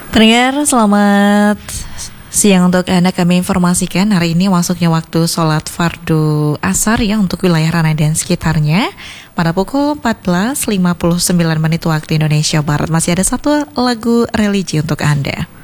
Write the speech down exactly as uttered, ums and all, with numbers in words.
Pendengar, selamat siang untuk Anda. Kami informasikan hari ini masuknya waktu sholat fardu asar ya untuk wilayah Ranai dan sekitarnya pada pukul empat belas lima puluh sembilan menit waktu Indonesia Barat. Masih ada satu lagu religi untuk Anda.